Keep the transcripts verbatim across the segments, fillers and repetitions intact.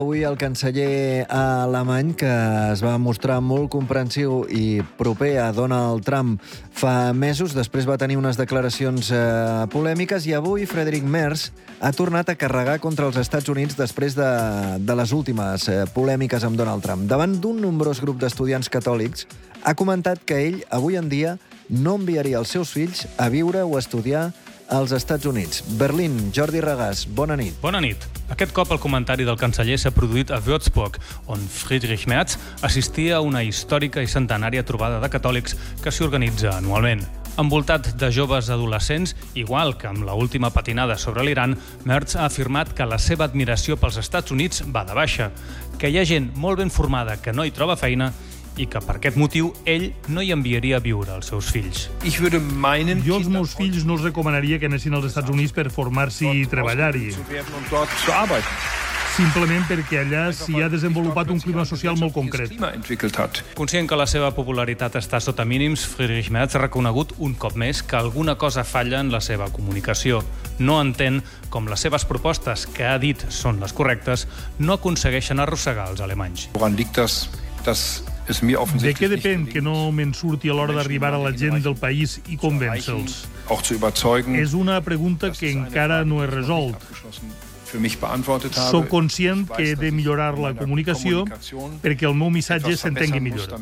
Avui el canceller alemany, que es va mostrar molt comprensiu i proper a Donald Trump fa mesos, després va tenir unes declaracions eh, polèmiques, i avui Friedrich Merz ha tornat a carregar contra els Estats Units després de, de les últimes eh, polèmiques amb Donald Trump. Davant d'un nombrós grup d'estudiants catòlics, ha comentat que ell, avui en dia, no enviaria els seus fills a viure o a estudiar als Estats Units. Berlín, Jordi Regàs, bona nit. Bona nit. Aquest cop el comentari del canceller s'ha produït a Würzburg, on Friedrich Merz assistia a una històrica i centenària trobada de catòlics que s'hi organitza anualment. Envoltat de joves adolescents, igual que amb l'última patinada sobre l'Iran, Merz ha afirmat que la seva admiració pels Estats Units va de baixa, que hi ha gent molt ben formada que no hi troba feina i que per aquest motiu ell no hi enviaria a viure els seus fills. Jo als meus fills no els recomanaria que anessin als Estats Units per formar-s'hi i treballar-hi. Simplement perquè allà s'hi ha desenvolupat un clima social molt concret. Conscient que la seva popularitat està sota mínims, Friedrich Merz ha reconegut un cop més que alguna cosa falla en la seva comunicació. No entén com les seves propostes, que ha dit són les correctes, no aconsegueixen arrossegar els alemanys. De què depèn que no me'n surti a l'hora d'arribar a la gent del país i convèncer-los? És una pregunta que encara no he resolt. Soc conscient que he de millorar la comunicació perquè el meu missatge s'entengui millor.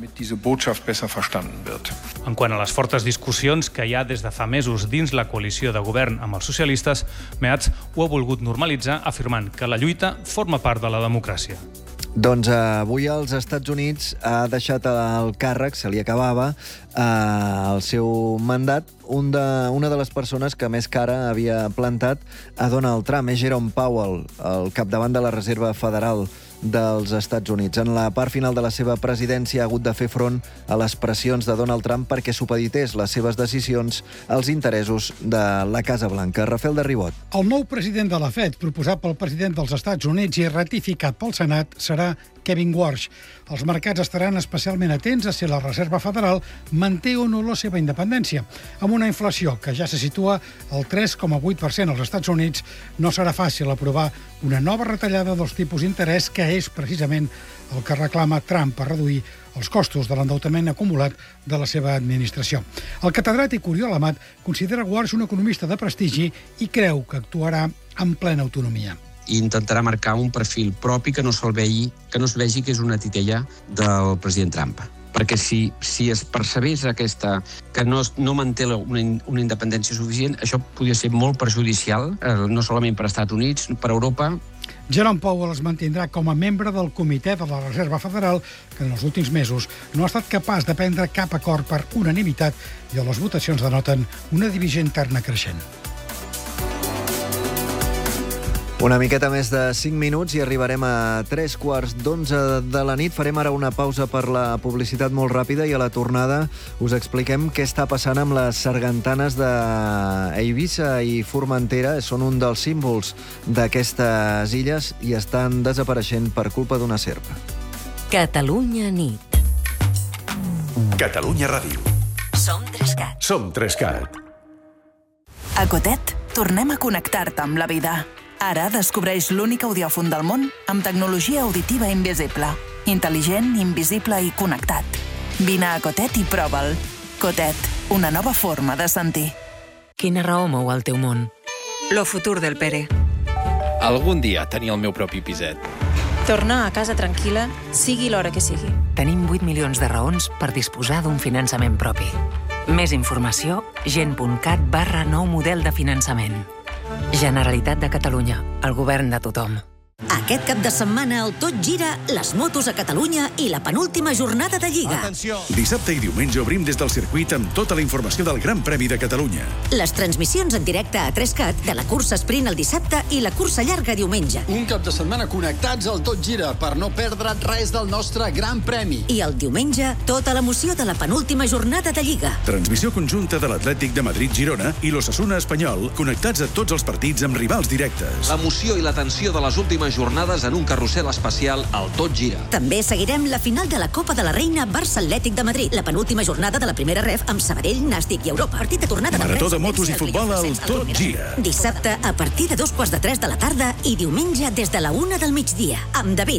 En quant a les fortes discussions que hi ha des de fa mesos dins la coalició de govern amb els socialistes, Merz ho ha volgut normalitzar afirmant que la lluita forma part de la democràcia. Doncs avui als Estats Units ha deixat el càrrec, se li acabava eh, el seu mandat, un de, una de les persones que més cara havia plantat a Donald Trump, és Jerome Powell, el capdavant de la Reserva Federal dels Estats Units. En la part final de la seva presidència ha hagut de fer front a les pressions de Donald Trump perquè supedités les seves decisions als interessos de la Casa Blanca. Rafael de Ribot. El nou president de la Fed, proposat pel president dels Estats Units i ratificat pel Senat, serà Kevin Warsh. Els mercats estaran especialment atents a si la Reserva Federal manté o no la seva independència. Amb una inflació que ja se situa al tres coma vuit per cent als Estats Units, no serà fàcil aprovar una nova retallada dels tipus d'interès, que és precisament el que reclama Trump per reduir els costos de l'endeutament acumulat de la seva administració. El catedràtic Oriol Amat considera Warsh un economista de prestigi i creu que actuarà amb plena autonomia. I intentarà marcar un perfil propi que no se'l vegi, que no es vegi que és una titella del president Trump. Perquè si, si es percebés aquesta, que no, no manté una, una independència suficient, això podria ser molt perjudicial, eh, no solament per als Estats Units, per Europa. Jerome Powell es mantindrà com a membre del Comitè de la Reserva Federal, que en els últims mesos no ha estat capaç de prendre cap acord per unanimitat i les votacions denoten una divisió interna creixent. Una miqueta més de cinc minuts i arribarem a tres quarts d'onze de la nit. Farem ara una pausa per la publicitat molt ràpida i a la tornada us expliquem què està passant amb les sargantanes d'Eivissa i Formentera. Són un dels símbols d'aquestes illes i estan desapareixent per culpa d'una serp. Catalunya nit. Catalunya Ràdio. Som Trescat. Som Trescat. A Cotet tornem a connectar-te amb la vida. Ara descobreix l'únic audiòfon del món amb tecnologia auditiva invisible. Intel·ligent, invisible i connectat. Vine a Cotet i prova'l. Cotet, una nova forma de sentir. Quina raó mou el teu món? Lo futur del Pere. Algun dia tenir el meu propi piset. Tornar a casa tranquil·la, sigui l'hora que sigui. Tenim vuit milions de raons per disposar d'un finançament propi. Més informació, gent.cat barra nou model de finançament. Generalitat de Catalunya, el govern de tothom. Aquest cap de setmana el Tot Gira, les motos a Catalunya i la penúltima jornada de Lliga. Atenció. Dissabte i diumenge obrim des del circuit amb tota la informació del Gran Premi de Catalunya. Les transmissions en directe a Trescat de la cursa sprint el dissabte i la cursa llarga diumenge. Un cap de setmana connectats al Tot Gira per no perdre res del nostre Gran Premi. I el diumenge, tota l'emoció de la penúltima jornada de Lliga. Transmissió conjunta de l'Atlètic de Madrid-Girona i l'Osasuna Espanyol, connectats a tots els partits amb rivals directes. L'emoció i la tensió de les últimes jornades jornades en un carrusel especial al Tot Gira. També seguirem la final de la Copa de la Reina Barça Atlètic de Madrid, la penúltima jornada de la primera ref amb Sabadell, Nàstic i Europa. Partit de tornada de Marató de motos i futbol al Tot Gira. Dissabte a partir de dos quarts de tres de la tarda i diumenge des de la una del migdia. Amb David